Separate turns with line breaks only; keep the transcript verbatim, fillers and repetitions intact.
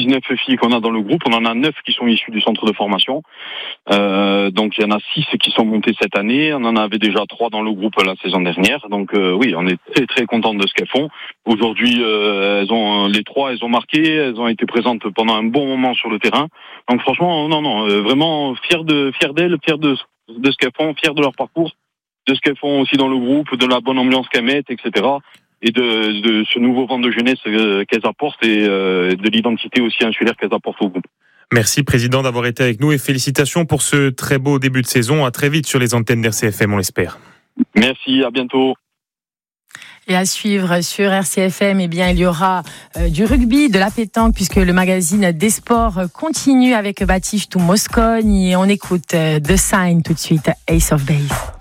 dix-neuf filles qu'on a dans le groupe, on en a neuf qui sont issues du centre de formation. Euh, donc il y en a six qui sont montées cette année. On en avait déjà trois dans le groupe la saison dernière. Donc euh, oui, on est très très contents de ce qu'elles font. Aujourd'hui, euh, elles ont les trois, elles ont marqué, elles ont été présentes pendant un bon moment sur le terrain. Donc franchement, non non, euh, vraiment fier de fier d'elles, fier de de ce qu'elles font, fier de leur parcours, de ce qu'elles font aussi dans le groupe, de la bonne ambiance qu'elles mettent, et cetera. Et de, de ce nouveau vent de jeunesse euh, qu'elles apportent et euh, de l'identité aussi insulaire qu'elles apportent au groupe.
Merci Président d'avoir été avec nous et félicitations pour ce très beau début de saison. À très vite sur les antennes d'R C F M, on l'espère.
Merci, à bientôt.
Et à suivre sur R C F M, eh bien, il y aura euh, du rugby, de la pétanque, puisque le magazine des sports continue avec Baptiste ou Moscone. Et on écoute euh, The Sign tout de suite, Ace of Base.